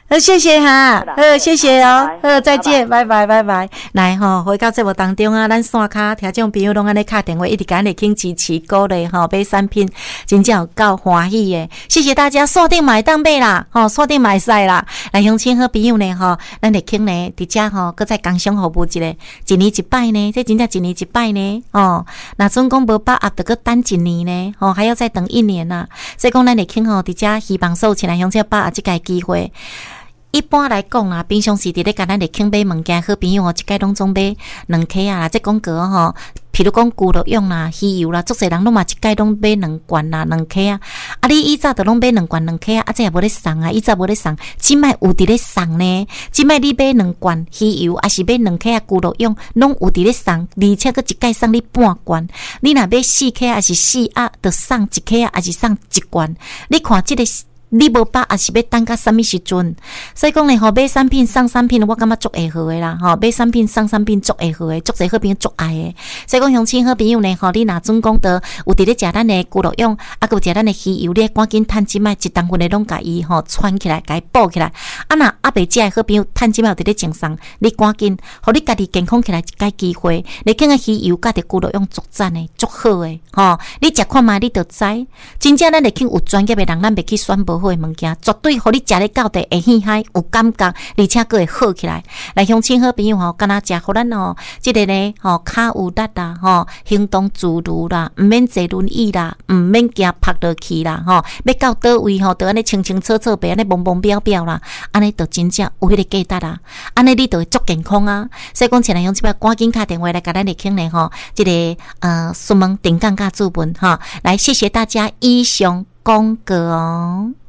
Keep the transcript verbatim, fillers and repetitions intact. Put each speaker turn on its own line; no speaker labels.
呃，谢谢哈，呃，谢谢哦，呃，再见，拜拜，拜拜。来吼，回到节目当中啊，咱线卡听众朋友拢安尼打电话，一直甲咱嚟支持鼓励吼，买产品真正有够欢喜诶！谢谢大家，锁定买当买啦，吼，锁定买晒啦。来，乡亲好朋友呢，吼，咱嚟傾呢，伫遮吼，搁再工商服務一個，一年一擺呢，這真正一年一擺呢，哦，那總講無把握，得個等一年呢，哦，還要再等一年啊。所以講，咱嚟傾吼，伫遮希望所有親來鄉親把握即個機會。一般來講啦，平常時佇咧甲咱嚟傾買物件，好朋友哦，一概攏總買兩顆啊，即廣告吼，譬如講豬肉用啦、魚油啦，足儕人攏嘛一概攏買兩罐啦、兩顆啊。啊，你以早就攏買兩罐兩顆啊，啊，這也無咧送啊，以早無咧送，即擺有佇咧送呢。即擺你買兩罐魚油，還是買兩顆啊豬肉用，攏有佇咧送，而且佫一概送你半罐。你若買四顆還是四啊，就送一顆啊，還是送一罐。你看即個。你無把也是要等到什麼時陣？所以講咧，吼買產品送產品，我感覺足會好誒啦，吼買產品送產品足會好誒，足儕好朋友足愛誒。所以講鄉親好朋友呢，吼你若總講到有佇咧食咱誒豬肉用，啊個有食咱誒魚油，你趕緊趁即擺一當份誒攏甲伊吼串起來，甲伊補起來。啊若還未食誒好朋友，趁即擺有佇咧種送，你趕緊，互你家己健康起來一個機會。你見個魚油甲啲豬肉用足讚誒，足好誒，吼你食看賣你就知，真正咱會去有專業誒人，咱袂去選無好誒物件，絕對互你食咧到底會喜嗨有感覺，而且佫會好起來。來鄉親好朋友吼，敢若食互咱吼，即個咧吼骹有力啦，吼行動自如啦，毋免坐輪椅啦，毋免驚趴落去啦，吼要到倒位吼，就安尼清清楚楚，白安尼蒙蒙表表啦，安尼就真正有迄個價值啦，安尼你就會足健康啊。所以講，前來鄉即擺趕緊打電話來甲咱嚟傾咧吼，即個呃詢問定價甲注文吼，來謝謝大家以上廣告哦。